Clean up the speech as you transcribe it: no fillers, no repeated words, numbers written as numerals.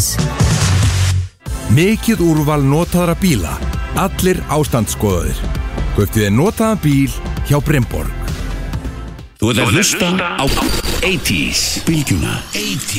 Mikið úrval notaðra bíla, allir ástandsskoðaðir. Kauptu þér notaðan bíl hjá Bremborg. Þú ert að hlusta á 80s Bylgjuna. 80s